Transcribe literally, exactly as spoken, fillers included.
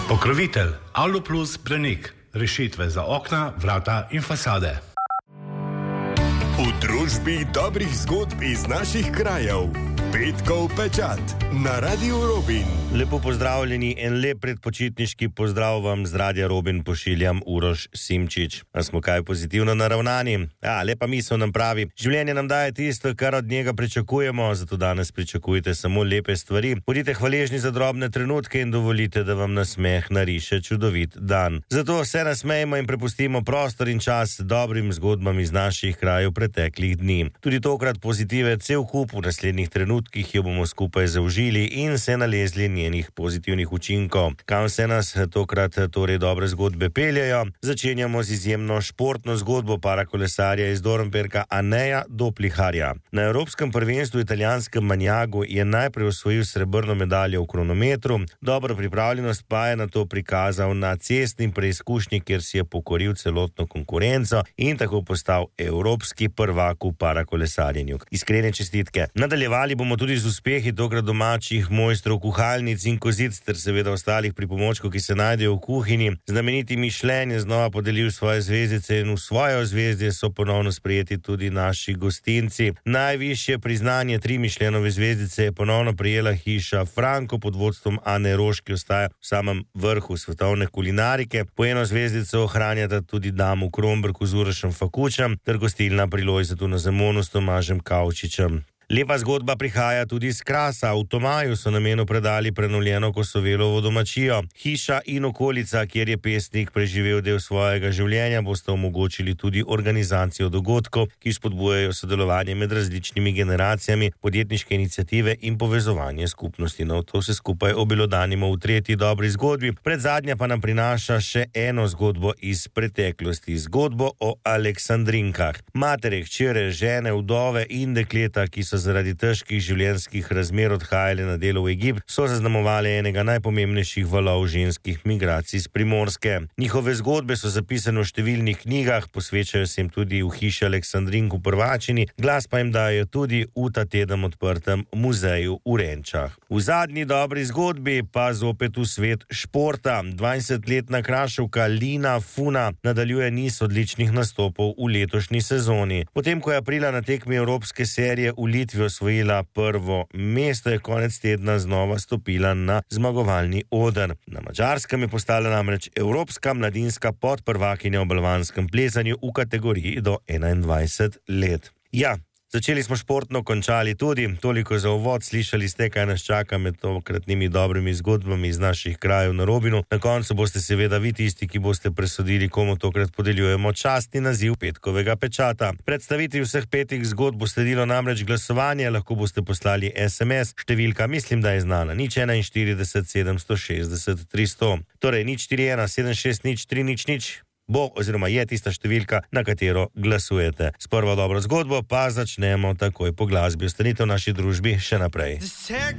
Pokrovitelj Aluplus Branik. Rešitve za okna, vrata in fasade. V družbi dobrih zgodb iz naših krajev. Petkov pečat na Radiu Robin. Lepo pozdravljeni in lep predpočitniški pozdrav vam z Radia Robin pošiljam Uroš Simčič. A smo kaj pozitivno naravnani? Ja, lepa misel nam pravi. Življenje nam daje tisto, kar od njega pričakujemo, zato danes pričakujte samo lepe stvari. Bodite hvaležni za drobne trenutke in dovolite, da vam nasmeh nariše čudovit dan. Zato se nasmejmo in prepustimo prostor in čas dobrim zgodbam iz naših krajev preteklih dni. Tudi tokrat pozitive cel kup, v naslednjih trenutkih ki jo bomo skupaj zaužili in se nalezli njenih pozitivnih učinkov. Kam se nas tokrat torej dobre zgodbe peljajo? Začenjamo z izjemno športno zgodbo parakolesarja iz Dornberka Aneja Dopliharja. Na Evropskem prvenstvu v italijanskem Magnagu je najprej osvojil srebrno medaljo v kronometru, dobro pripravljenost pa je na to prikazal na cestni preizkušnji, kjer si je pokoril celotno konkurenco in tako postal evropski prvak v parakolesarjenju. Iskrene čestitke. Nadaljevali bomo tudi z uspehi tokrat domačih mojstrov kuhalnic in kozic ter seveda ostalih pripomočkov, ki se najdejo v kuhinji. Znameniti Michelin je znova podelil svoje zvezdice in v svoje zvezde so ponovno sprejeti tudi naši gostinci. Najvišje priznanje tri Michelinove zvezdice je ponovno prijela hiša Franko pod vodstvom Ane Roš, ki ostaja v samem vrhu svetovne kulinarike. Po eno zvezdico ohranjata tudi Dam v Kromberku z Urošem Fakučem ter gostilna pri Lojzetu na Zemonu s Tomažem Kavčičem. Lepa zgodba prihaja tudi iz Krasa. V Tomaju so namenu predali prenovljeno Kosovelovo domačijo. Hiša in okolica, kjer je pesnik preživel del svojega življenja, boste omogočili tudi organizacijo dogodkov, ki spodbujajo sodelovanje med različnimi generacijami, podjetniške iniciative in povezovanje skupnosti. No, to se skupaj obelodanimo v tretji dobri zgodbi. Predzadnja pa nam prinaša še eno zgodbo iz preteklosti. Zgodbo o Aleksandrinkah. Matere, hčere, žene, vdove in dekleta, ki so zaradi težkih življenjskih razmer odhajali na delo v Egipt, so zaznamovali enega najpomembnejših valov ženskih migracij z Primorske. Njihove zgodbe so zapisane v številnih knjigah, posvečajo se jim tudi v hiši Aleksandrink v Prvačini, glas pa jim dajo tudi v ta teden odprtem muzeju v Renčah. V zadnji dobri zgodbi pa zopet v svet športa. dvajsetletna kraševka Lina Funa nadaljuje niz odličnih nastopov v letošnji sezoni. Potem, ko je aprila na tekmi evropske serije v Litvi osvojila prvo mesto, je konec tedna znova stopila na zmagovalni oder. Na Madžarskem je postala namreč evropska mladinska podprvakinja v balvanskem plezanju v kategoriji do enaindvajset let. Ja, začeli smo športno, končali tudi. Toliko za uvod, slišali ste, kaj nas čaka med tokratnimi dobrimi zgodbami iz naših krajev na Robinu. Na koncu boste seveda vi tisti, ki boste presodili, komu tokrat podeljujemo častni naziv petkovega pečata. Predstavitvi vseh petih zgodb bo sledilo namreč glasovanje, lahko boste poslali es em es, številka mislim, da je znana, nič štiriinštirideset sedemsto šestdeset tristo. Torej, nič štiri ena sedem šest nič tri nič nič. Bo oziroma je tista številka, na katero glasujete. S prvo dobro zgodbo pa začnemo takoj po glasbi. Ostanite v naši družbi še naprej.